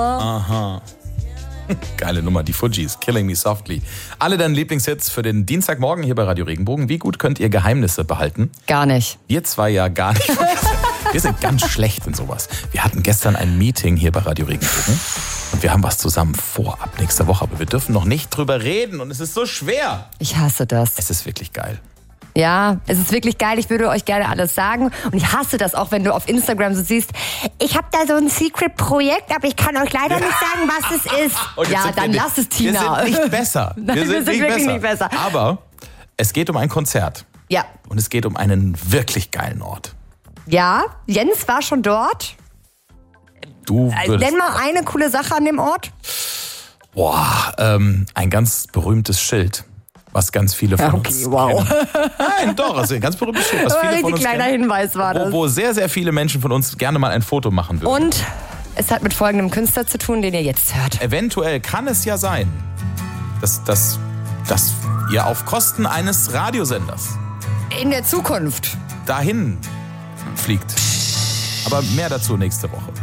Aha. Geile Nummer, die Fujis, Killing Me Softly. Alle deine Lieblingshits für den Dienstagmorgen hier bei Radio Regenbogen. Wie gut könnt ihr Geheimnisse behalten? Gar nicht. Wir zwei ja gar nicht. Wir sind ganz schlecht in sowas. Wir hatten gestern ein Meeting hier bei Radio Regenbogen und wir haben was zusammen vor ab nächster Woche. Aber wir dürfen noch nicht drüber reden und es ist so schwer. Ich hasse das. Es ist wirklich geil. Ja, es ist wirklich geil. Ich würde euch gerne alles sagen. Und ich hasse das auch, wenn du auf Instagram so siehst, ich habe da so ein Secret-Projekt, aber ich kann euch leider nicht sagen, was es ist. Ja, dann lass es, Tina. Wir sind nicht besser. Wir sind wirklich nicht besser. Aber es geht um ein Konzert. Ja. Und es geht um einen wirklich geilen Ort. Ja, Jens war schon dort. Du würdest... Nenn mal eine coole Sache an dem Ort. Boah, ein ganz berühmtes Schild. Was ganz viele von uns wow. kennen. Nein, doch, also ein ganz berühmtes Schild, was viele von uns kleiner kennen. Hinweis war das. Wo sehr, sehr viele Menschen von uns gerne mal ein Foto machen würden. Und es hat mit folgendem Künstler zu tun, den ihr jetzt hört. Eventuell kann es ja sein, dass ihr auf Kosten eines Radiosenders In der Zukunft. dahin fliegt. Aber mehr dazu nächste Woche.